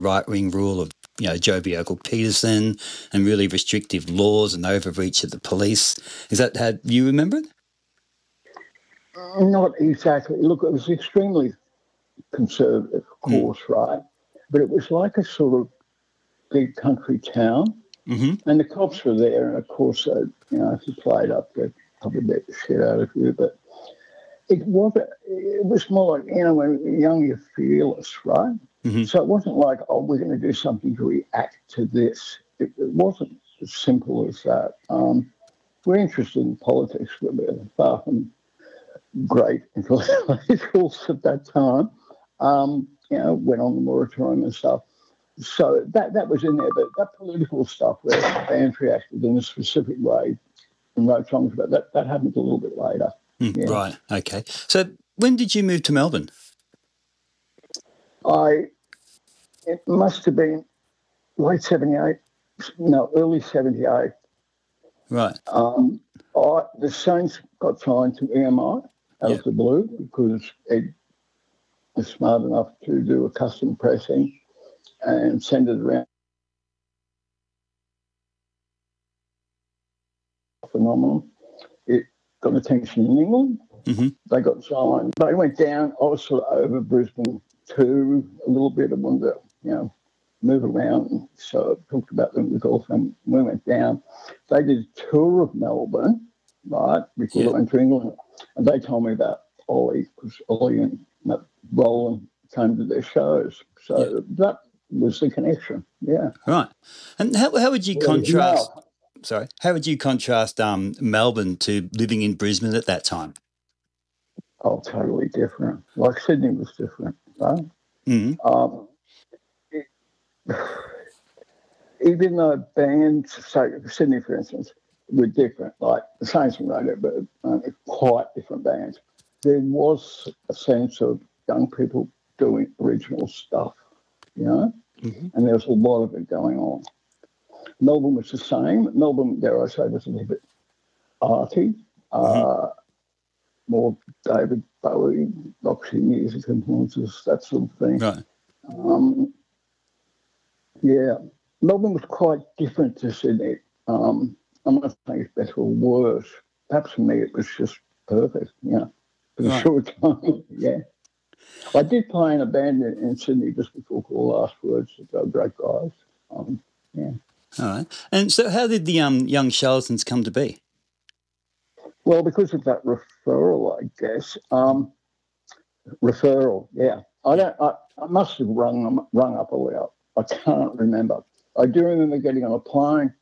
right-wing rule of, Joe Biokel Peterson and really restrictive laws and overreach of the police. Is that how you remember it? Not exactly. Look, it was extremely conservative, of course, right? But it was like a sort of big country town, and the cops were there, and of course, if you played up, they'd probably beat the shit out of you. But it was more like, when you're young, you're fearless, right? So it wasn't like, we're going to do something to react to this. It wasn't as simple as that. We're interested in politics, but we're far from great intellectuals at that time. Went on the moratorium and stuff. So that was in there, but that political stuff where bands reacted in a specific way and wrote songs about that happened a little bit later. Right, okay. So when did you move to Melbourne? It must have been late 78, early 78. Right. The Saints got signed to EMI out of the blue because Ed was smart enough to do a custom pressing and send it around. Phenomenal. It got attention in England. They got signed. They went down. I was sort of over Brisbane too a little bit. I wanted to, move around. So I talked about them with the girlfriend. We went down. They did a tour of Melbourne, right, before they went to England. And they told me about Ollie, because Ollie and Roland came to their shows. So that was the connection, Right. And how would you contrast... Sorry. How would you contrast Melbourne to living in Brisbane at that time? Oh, totally different. Like Sydney was different, right? Even though bands, say Sydney, for instance, were different, like the Saints and Radio, but quite different bands, there was a sense of young people doing original stuff, and there was a lot of it going on. Melbourne was the same. Melbourne, dare I say, was a little bit arty, more David Bowie, Roxy Music influences, that sort of thing. Right. Melbourne was quite different to Sydney. I'm not saying it's better or worse. Perhaps for me it was just perfect, for a short time, I did play in a band in Sydney just before Call Last Words. They were great guys. All right. And so how did the Young Charlatans come to be? Well, because of that referral, I guess. I must have rung up Ollie up. I can't remember. I do remember getting on a plane,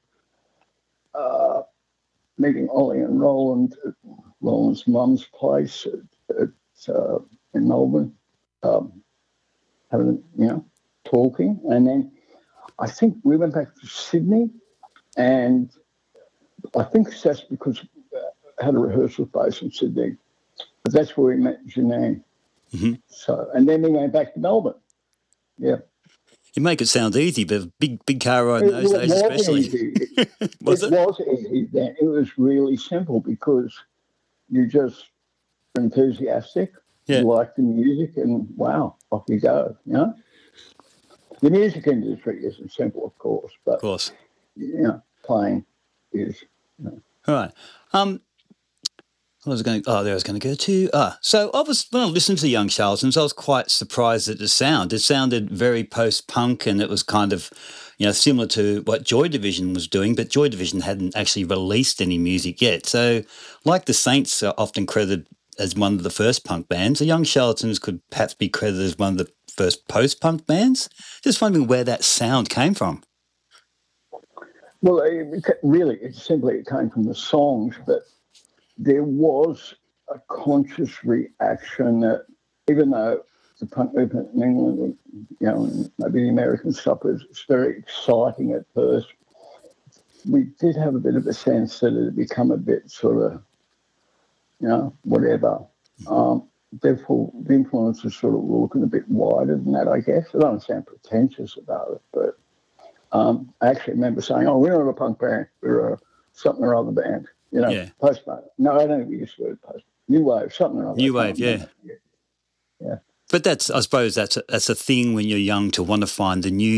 meeting Ollie and Roland at Roland's mum's place in Melbourne, having, talking. And then I think we went back to Sydney, and I think that's because I had a rehearsal space in Sydney. But that's where we met Janine. So, and then we went back to Melbourne. Yeah. You make it sound easy, but big car ride in those days especially. Easy. It was easy then. It was really simple because you just were enthusiastic, you liked the music, and wow, off you go, The music industry isn't simple, of course, but of course. Playing is. All right. I was going to go to. So when I listened to the Young Charlatans, I was quite surprised at the sound. It sounded very post-punk, and it was kind of, similar to what Joy Division was doing, but Joy Division hadn't actually released any music yet. So, like the Saints are often credited as one of the first punk bands, the Young Charlatans could perhaps be credited as one of the first post-punk bands. Just wondering where that sound came from. Well, it simply came from the songs, but there was a conscious reaction that even though the punk movement in England, and maybe the American stuff was very exciting at first, we did have a bit of a sense that it had become a bit sort of, whatever. Therefore, the influences sort of were looking a bit wider than that, I guess. I don't sound pretentious about it, but I actually remember saying, we're not a punk band, we're a something or other band. Post-punk. No, I don't think we used to do post. New wave, something or other. New wave, yeah. Yeah. But I suppose that's a thing when you're young to want to find the new